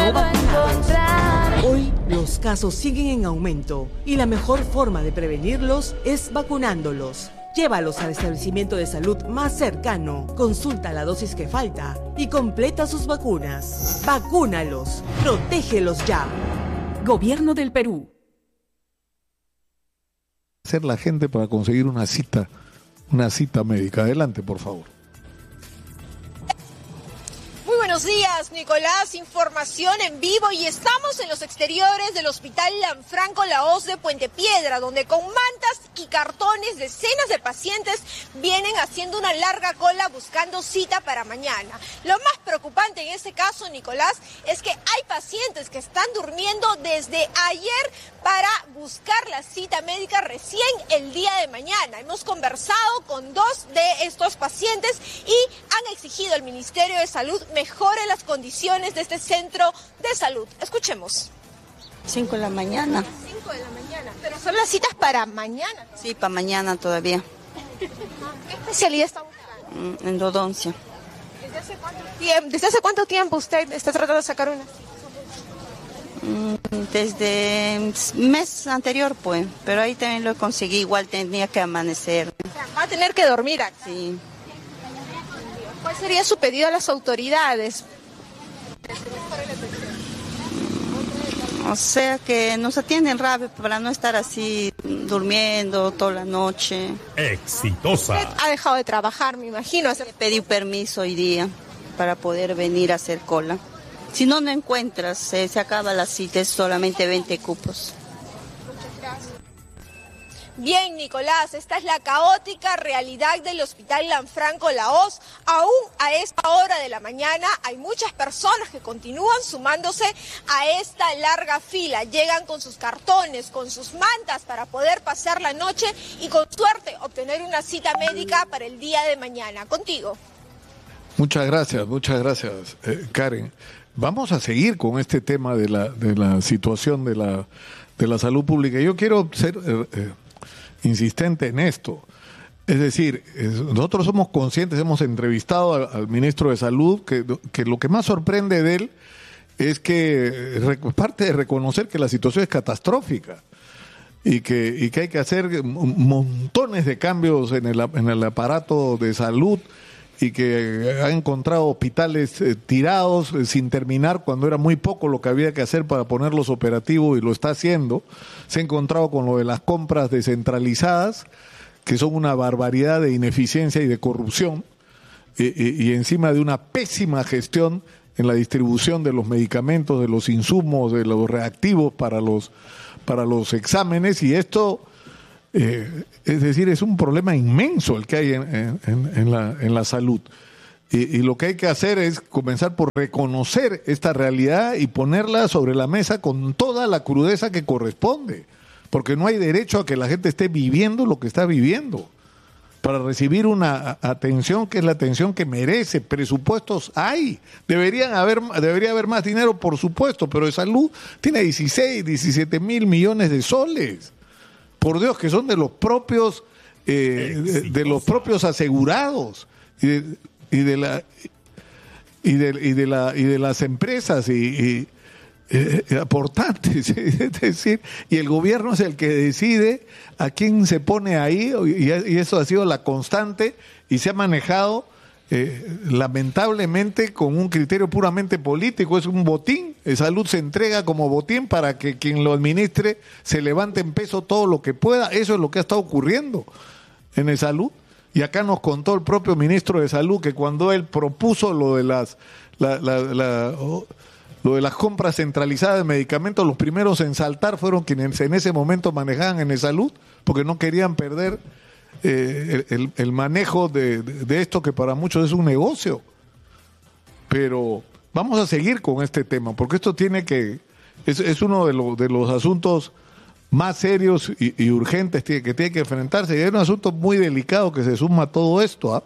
no vacunados. Hoy los casos siguen en aumento y la mejor forma de prevenirlos es vacunándolos. Llévalos al establecimiento de salud más cercano, consulta la dosis que falta y completa sus vacunas. Vacúnalos, protégelos ya. Gobierno del Perú. Hacer la gente para conseguir una cita médica. Adelante, por favor. Buenos días, Nicolás. Información en vivo y estamos en los exteriores del Hospital Lanfranco Lahoz de Puente Piedra, donde con mantas y cartones decenas de pacientes vienen haciendo una larga cola buscando cita para mañana. Lo más preocupante en este caso, Nicolás, es que hay pacientes que están durmiendo desde ayer para buscar la cita médica recién el día de mañana. Hemos conversado con dos de estos pacientes y han exigido al Ministerio de Salud mejore las condiciones de este centro de salud. Escuchemos. 5 de la mañana. 5 de la mañana. Pero son las citas para mañana. Sí, para mañana todavía. ¿Qué especialidad está buscando? Endodoncia. ¿Desde hace cuánto tiempo usted está tratando de sacar una? Desde mes anterior, pues. Pero ahí también lo conseguí. Igual tenía que amanecer. O sea, va a tener que dormir acá. Sí. ¿Cuál sería su pedido a las autoridades? O sea, que nos atienden rápido para no estar así durmiendo toda la noche. Exitosa. Usted ha dejado de trabajar, me imagino. Pedí permiso hoy día para poder venir a hacer cola. Si no, no encuentras, se acaba la cita, es solamente 20 cupos. Bien, Nicolás, esta es la caótica realidad del Hospital Lanfranco Lahoz. Aún a esta hora de la mañana hay muchas personas que continúan sumándose a esta larga fila. Llegan con sus cartones, con sus mantas para poder pasar la noche y con suerte obtener una cita médica para el día de mañana. Contigo. Muchas gracias, Karen. Vamos a seguir con este tema de la situación de la salud pública. Yo quiero ser insistente en esto. Es decir, nosotros somos conscientes, hemos entrevistado al ministro de Salud, que lo que más sorprende de él es que parte de reconocer que la situación es catastrófica y que hay que hacer montones de cambios en el aparato de salud, y que ha encontrado hospitales tirados sin terminar cuando era muy poco lo que había que hacer para ponerlos operativos, y lo está haciendo. Se ha encontrado con lo de las compras descentralizadas, que son una barbaridad de ineficiencia y de corrupción, y encima de una pésima gestión en la distribución de los medicamentos, de los insumos, de los reactivos para los exámenes, y esto... es decir, es un problema inmenso el que hay en la salud. Y lo que hay que hacer es comenzar por reconocer esta realidad y ponerla sobre la mesa con toda la crudeza que corresponde. Porque no hay derecho a que la gente esté viviendo lo que está viviendo. Para recibir una atención que es la atención que merece. Presupuestos hay. Debería haber más dinero, por supuesto, pero de salud tiene 17 mil millones de soles. Por Dios, que son de los propios asegurados y de las empresas y aportantes, es decir, y el gobierno es el que decide a quién se pone ahí, y eso ha sido la constante y se ha manejado lamentablemente con un criterio puramente político. Es un botín. Salud se entrega como botín para que quien lo administre se levante en peso todo lo que pueda. Eso es lo que ha estado ocurriendo en el salud. Y acá nos contó el propio ministro de Salud que cuando él propuso lo de las compras centralizadas de medicamentos, los primeros en saltar fueron quienes en ese momento manejaban en el salud, porque no querían perder el manejo de esto, que para muchos es un negocio. Pero vamos a seguir con este tema, porque esto es uno de los asuntos más serios y urgentes que tiene que enfrentarse, y es un asunto muy delicado que se suma a todo esto,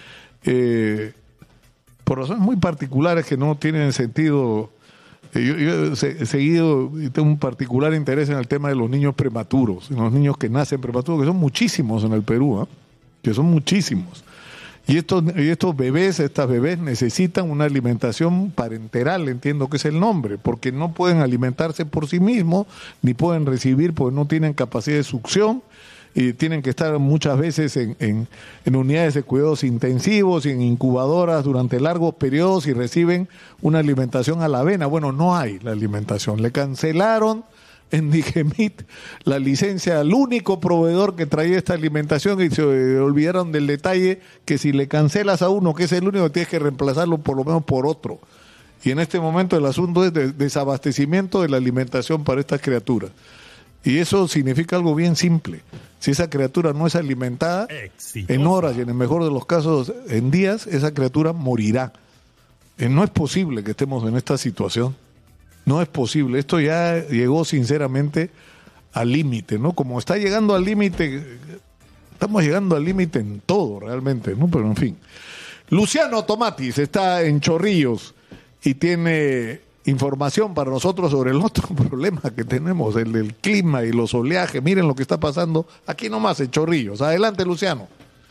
por razones muy particulares que no tienen sentido. Yo he seguido y tengo un particular interés en el tema de los niños prematuros, en los niños que nacen prematuros, que son muchísimos en el Perú, que son muchísimos. Y estos bebés, estas bebés necesitan una alimentación parenteral, entiendo que es el nombre, porque no pueden alimentarse por sí mismos, ni pueden recibir porque no tienen capacidad de succión, y tienen que estar muchas veces en unidades de cuidados intensivos y en incubadoras durante largos periodos y reciben una alimentación a la avena. Bueno, no hay la alimentación. Le cancelaron en Digemit la licencia al único proveedor que traía esta alimentación y se olvidaron del detalle que si le cancelas a uno, que es el único, tienes que reemplazarlo por lo menos por otro. Y en este momento el asunto es de desabastecimiento de la alimentación para estas criaturas. Y eso significa algo bien simple. Si esa criatura no es alimentada, en horas y en el mejor de los casos en días, esa criatura morirá. No es posible que estemos en esta situación. No es posible. Esto ya llegó sinceramente al límite, ¿no? Como está llegando al límite, estamos llegando al límite en todo realmente, ¿no? Pero en fin. Luciano Tomatis está en Chorrillos y tiene información para nosotros sobre el otro problema que tenemos, el del clima y los oleajes. Miren lo que está pasando aquí nomás en Chorrillos. Adelante, Luciano.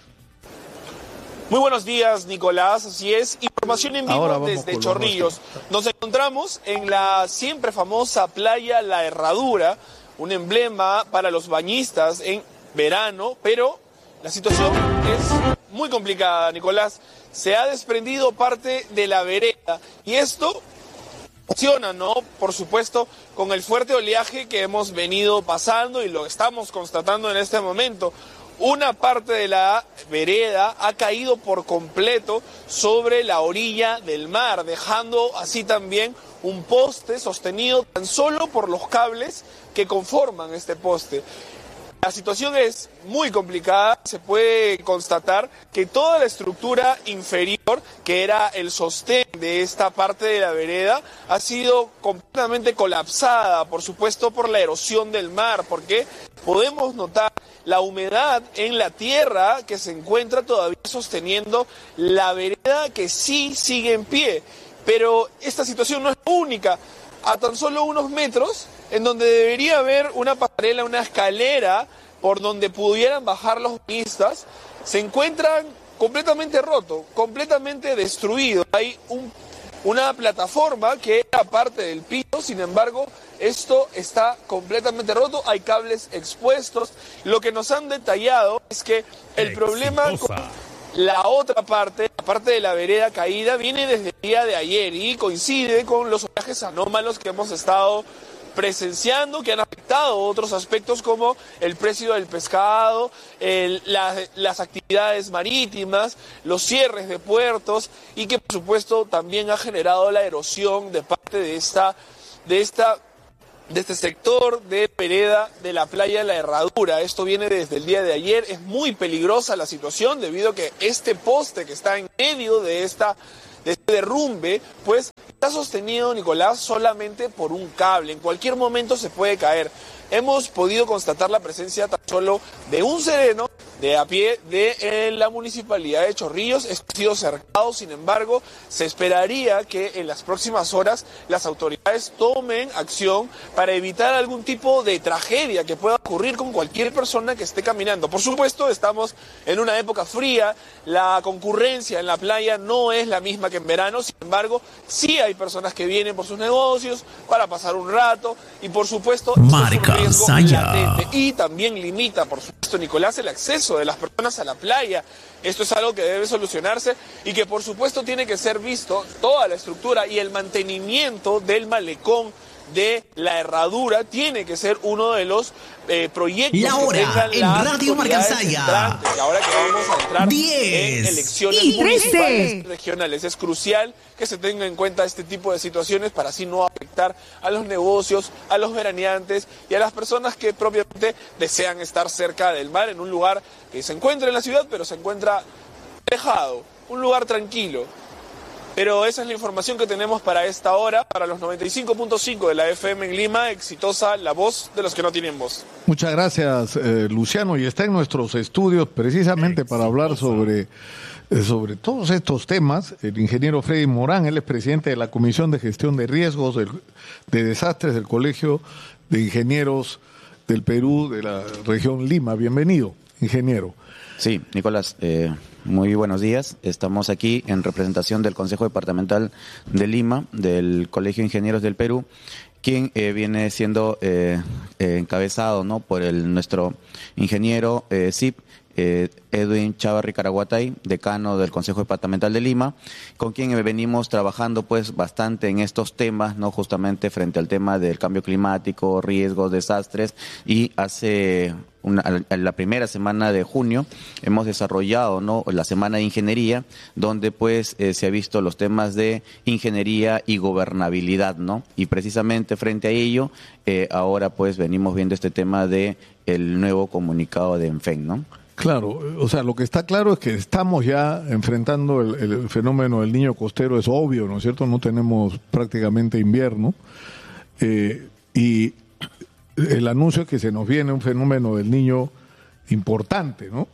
Muy buenos días, Nicolás. Así es, información en vivo desde Chorrillos. Nos encontramos en la siempre famosa playa La Herradura, un emblema para los bañistas en verano, pero la situación es muy complicada, Nicolás. Se ha desprendido parte de la vereda y esto funciona, ¿no? Por supuesto, con el fuerte oleaje que hemos venido pasando y lo estamos constatando en este momento. Una parte de la vereda ha caído por completo sobre la orilla del mar, dejando así también un poste sostenido tan solo por los cables que conforman este poste. La situación es muy complicada, se puede constatar que toda la estructura inferior, que era el sostén de esta parte de la vereda, ha sido completamente colapsada, por supuesto por la erosión del mar, porque podemos notar la humedad en la tierra que se encuentra todavía sosteniendo la vereda que sí sigue en pie. Pero esta situación no es única. A tan solo unos metros, en donde debería haber una pasarela, una escalera por donde pudieran bajar los bañistas, se encuentran completamente roto, completamente destruido. Hay una plataforma que era parte del piso, sin embargo, esto está completamente roto, hay cables expuestos. Lo que nos han detallado es que el problema con la otra parte, la parte de la vereda caída, viene desde el día de ayer y coincide con los oleajes anómalos que hemos estado presenciando, que han afectado otros aspectos como el precio del pescado, las actividades marítimas, los cierres de puertos y que por supuesto también ha generado la erosión de parte de este sector de vereda de la playa de La Herradura. Esto viene desde el día de ayer. Es muy peligrosa la situación debido a que este poste que está en medio de este derrumbe, pues está sostenido, Nicolás, solamente por un cable. En cualquier momento se puede caer. Hemos podido constatar la presencia tan solo de un sereno de a pie de la municipalidad de Chorrillos. Esto ha sido cercado, sin embargo, se esperaría que en las próximas horas las autoridades tomen acción para evitar algún tipo de tragedia que pueda ocurrir con cualquier persona que esté caminando. Por supuesto, estamos en una época fría, la concurrencia en la playa no es la misma que en verano, sin embargo, sí hay personas que vienen por sus negocios para pasar un rato y por supuesto, y también limita, por supuesto, Nicolás, el acceso de las personas a la playa. Esto es algo que debe solucionarse y que por supuesto tiene que ser visto toda la estructura y el mantenimiento del malecón de La Herradura tiene que ser uno de los proyectos la hora que tengan en las Radio Marcansaya. Ahora que vamos a entrar 10 en elecciones y 13 municipales regionales, es crucial que se tenga en cuenta este tipo de situaciones para así no afectar a los negocios, a los veraneantes y a las personas que propiamente desean estar cerca del mar, en un lugar que se encuentra en la ciudad, pero se encuentra alejado, un lugar tranquilo. Pero esa es la información que tenemos para esta hora, para los 95.5 de la FM en Lima, exitosa, la voz de los que no tienen voz. Muchas gracias, Luciano, y está en nuestros estudios precisamente para hablar sobre todos estos temas el ingeniero Freddy Morán. Él es presidente de la Comisión de Gestión de Riesgos de Desastres del Colegio de Ingenieros del Perú, de la región Lima. Bienvenido, ingeniero. Sí, Nicolás, muy buenos días. Estamos aquí en representación del Consejo Departamental de Lima, del Colegio de Ingenieros del Perú, quien viene siendo encabezado, ¿no?, por nuestro ingeniero CIP, Edwin Chávarri Caraguatay, decano del Consejo Departamental de Lima, con quien venimos trabajando pues bastante en estos temas, no justamente frente al tema del cambio climático, riesgos, desastres, y la primera semana de junio hemos desarrollado, ¿no?, la semana de ingeniería, donde pues se ha visto los temas de ingeniería y gobernabilidad, ¿no? Y precisamente frente a ello, ahora pues venimos viendo este tema de el nuevo comunicado de ENFEN, ¿no? Claro, o sea, lo que está claro es que estamos ya enfrentando el fenómeno del niño costero, es obvio, ¿no es cierto? No tenemos prácticamente invierno, y el anuncio es que se nos viene un fenómeno del niño importante, ¿no?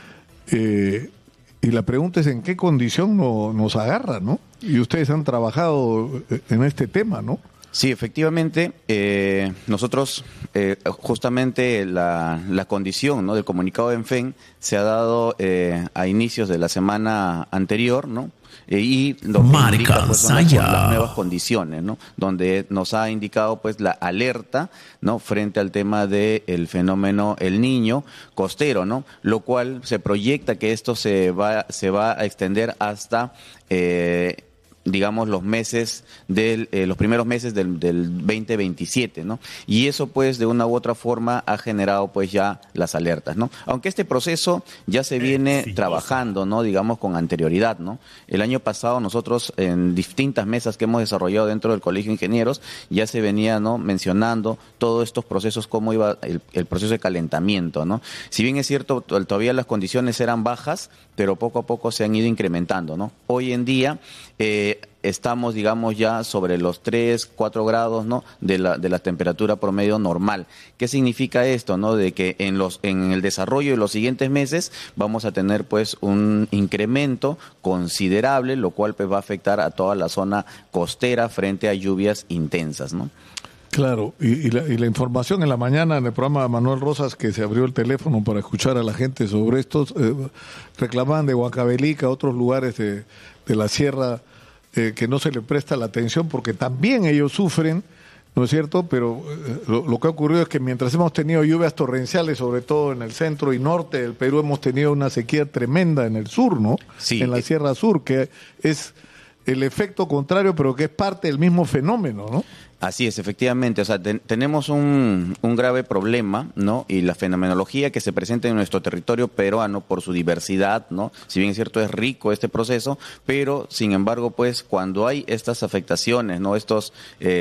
Y la pregunta es en qué condición nos agarra, ¿no? Y ustedes han trabajado en este tema, ¿no? Sí, efectivamente, nosotros justamente la condición, ¿no?, del comunicado de ENFEN se ha dado a inicios de la semana anterior, ¿no? Y lo que indica, pues, son las nuevas condiciones, ¿no?, donde nos ha indicado pues la alerta, ¿no?, frente al tema del fenómeno El Niño costero, ¿no?, lo cual se proyecta que esto se va a extender hasta digamos los primeros meses del 2027, ¿no? Y eso pues de una u otra forma ha generado pues ya las alertas, ¿no? Aunque este proceso ya se viene trabajando, ¿no?, digamos con anterioridad, ¿no? El año pasado nosotros en distintas mesas que hemos desarrollado dentro del Colegio de Ingenieros ya se venía, ¿no?, mencionando todos estos procesos, cómo iba el proceso de calentamiento, ¿no? Si bien es cierto, todavía las condiciones eran bajas, pero poco a poco se han ido incrementando, ¿no? Hoy en día estamos, digamos, ya sobre los 3, 4 grados, ¿no?, de la temperatura promedio normal. ¿Qué significa esto, no? De que en el desarrollo de los siguientes meses vamos a tener pues un incremento considerable, lo cual pues va a afectar a toda la zona costera frente a lluvias intensas, ¿no? Claro, y la información en la mañana en el programa de Manuel Rosas, que se abrió el teléfono para escuchar a la gente sobre estos, reclamaban de Huancavelica, otros lugares de la sierra, que no se le presta la atención porque también ellos sufren, ¿no es cierto? Pero lo que ha ocurrido es que mientras hemos tenido lluvias torrenciales, sobre todo en el centro y norte del Perú, hemos tenido una sequía tremenda en el sur, ¿no? Sí. En la Sierra Sur, que es el efecto contrario, pero que es parte del mismo fenómeno, ¿no? Así es, efectivamente. O sea, tenemos un grave problema, ¿no? Y la fenomenología que se presenta en nuestro territorio peruano por su diversidad, ¿no? Si bien es cierto, es rico este proceso, pero sin embargo, pues, cuando hay estas afectaciones, ¿no?, estos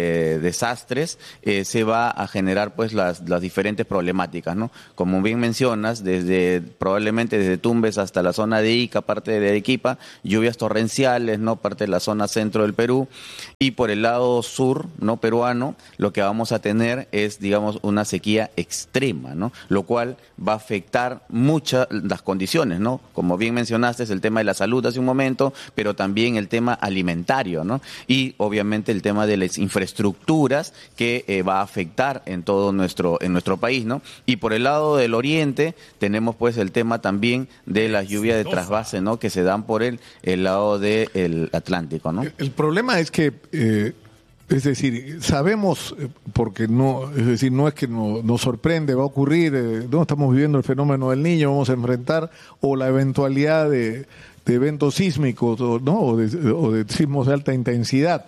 desastres, se va a generar, pues, las diferentes problemáticas, ¿no? Como bien mencionas, probablemente desde Tumbes hasta la zona de Ica, parte de Arequipa, lluvias torrenciales, ¿no?, parte de la zona centro del Perú, y por el lado sur, ¿no?, peruano, lo que vamos a tener es, digamos, una sequía extrema, ¿no? Lo cual va a afectar muchas las condiciones, ¿no? Como bien mencionaste, es el tema de la salud hace un momento, pero también el tema alimentario, ¿no? Y obviamente el tema de las infraestructuras que va a afectar en todo nuestro país, ¿no? Y por el lado del oriente tenemos pues el tema también de las lluvias de trasvase, ¿no?, que se dan por el lado del Atlántico, ¿no? El problema es que es decir, sabemos, porque no es que nos sorprende, va a ocurrir, no estamos viviendo el fenómeno del Niño, vamos a enfrentar, o la eventualidad de eventos sísmicos, ¿no?, o de sismos de alta intensidad.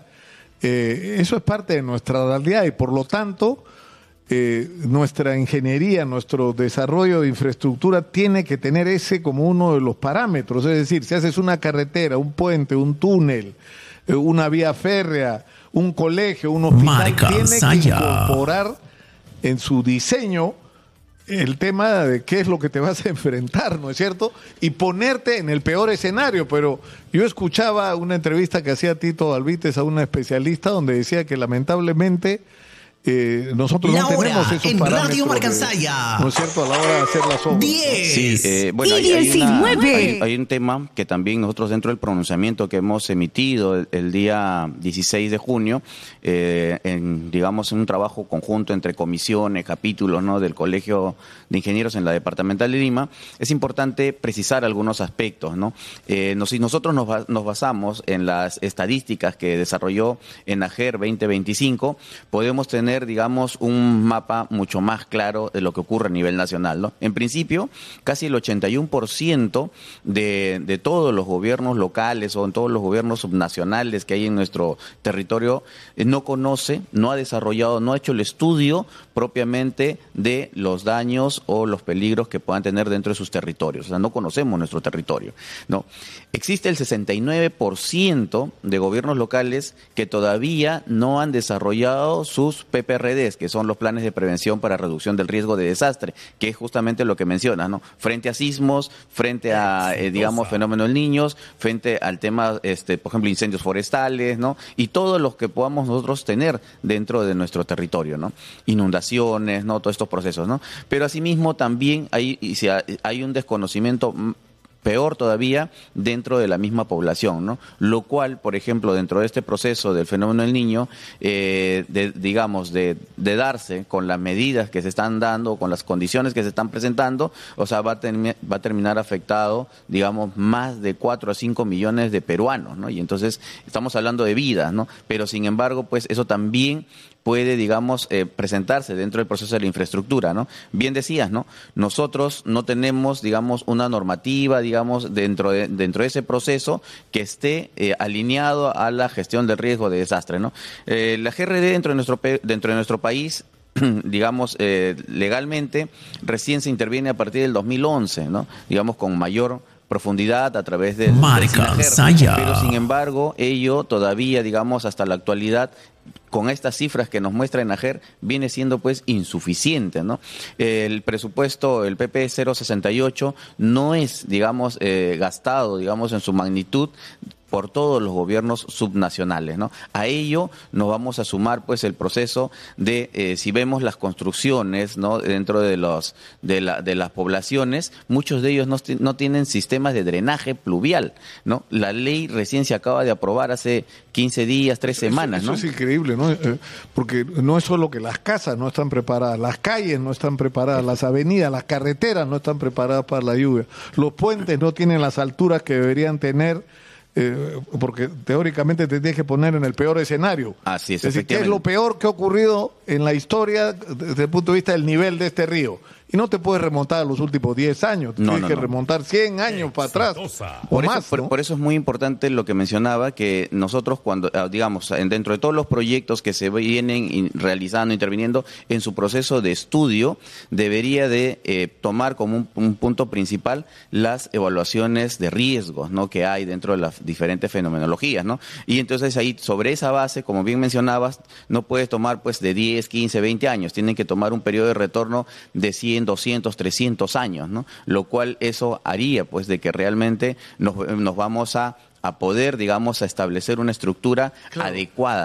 Eso es parte de nuestra realidad y por lo tanto nuestra ingeniería, nuestro desarrollo de infraestructura tiene que tener ese como uno de los parámetros. Es decir, si haces una carretera, un puente, un túnel, una vía férrea, un colegio, un hospital, tiene que incorporar en su diseño el tema de qué es lo que te vas a enfrentar, ¿no es cierto? Y ponerte en el peor escenario. Pero yo escuchaba una entrevista que hacía Tito Alvites a una especialista donde decía que lamentablemente nosotros no tenemos esos en parámetros Radio Marcansaya. ¿no es cierto? A la hora de hacer las obras. 10 Sí, bueno, y 19. Hay un tema que también nosotros dentro del pronunciamiento que hemos emitido el día 16 de junio, digamos en un trabajo conjunto entre comisiones, capítulos, ¿no?, del Colegio de Ingenieros en la Departamental de Lima, es importante precisar algunos aspectos, ¿no? Si nosotros nos basamos en las estadísticas que desarrolló ENAJER 2025, podemos tener, digamos, un mapa mucho más claro de lo que ocurre a nivel nacional, ¿no? En principio, casi el 81% de todos los gobiernos locales o en todos los gobiernos subnacionales que hay en nuestro territorio no conoce, no ha desarrollado, no ha hecho el estudio propiamente de los daños o los peligros que puedan tener dentro de sus territorios. O sea, no conocemos nuestro territorio, ¿no? Existe el 69% de gobiernos locales que todavía no han desarrollado sus PPRDs, que son los planes de prevención para reducción del riesgo de desastre, que es justamente lo que mencionas, ¿no? Frente a sismos, frente a, digamos, fenómeno del Niño, frente al tema, por ejemplo, incendios forestales, ¿no? Y todos los que podamos nosotros tener dentro de nuestro territorio, ¿no? Inundaciones, ¿no? Todos estos procesos, ¿no? Pero asimismo también hay un desconocimiento peor todavía dentro de la misma población, ¿no? Lo cual, por ejemplo, dentro de este proceso del fenómeno del Niño, de darse con las medidas que se están dando, con las condiciones que se están presentando, o sea, va a terminar afectado, digamos, más de 4 a 5 millones de peruanos, ¿no? Y entonces estamos hablando de vidas, ¿no? Pero sin embargo, pues eso también puede, digamos, presentarse dentro del proceso de la infraestructura, ¿no? Bien decías, ¿no? Nosotros no tenemos, digamos, una normativa, digamos, dentro de ese proceso que esté alineado a la gestión del riesgo de desastre, ¿no? La GRD dentro de nuestro país, digamos, legalmente, recién se interviene a partir del 2011, ¿no? Digamos, con mayor profundidad a través del Marcansaya. Pero sin embargo, ello todavía, digamos, hasta la actualidad, con estas cifras que nos muestra ENAJER, viene siendo pues insuficiente, ¿no? El presupuesto, el PP 068, no es, digamos, gastado, digamos, en su magnitud por todos los gobiernos subnacionales, ¿no? A ello nos vamos a sumar pues el proceso de, si vemos las construcciones, ¿no?, dentro de las poblaciones, muchos de ellos no tienen sistemas de drenaje pluvial, ¿no? La ley recién se acaba de aprobar hace 15 días, 3 semanas, ¿no? Eso es increíble, ¿no? Porque no es solo que las casas no están preparadas, las calles no están preparadas, las avenidas, las carreteras no están preparadas para la lluvia, los puentes no tienen las alturas que deberían tener, porque teóricamente te tienes que poner en el peor escenario. Así es, decir, ¿qué es lo peor que ha ocurrido en la historia desde el punto de vista del nivel de este río? Y no te puedes remontar a los últimos 10 años, tienes que remontar 100 años para atrás o más, ¿no? Por eso es muy importante lo que mencionaba, que nosotros cuando, digamos, dentro de todos los proyectos que se vienen realizando, interviniendo en su proceso de estudio, debería de tomar como un punto principal las evaluaciones de riesgos, ¿no?, que hay dentro de las diferentes fenomenologías, ¿no? Y entonces ahí, sobre esa base, como bien mencionabas, no puedes tomar pues de 10, 15, 20 años, tienen que tomar un periodo de retorno de 100, 200, 300 años, ¿no? Lo cual eso haría pues de que realmente nos vamos a poder, digamos, a establecer una estructura adecuada.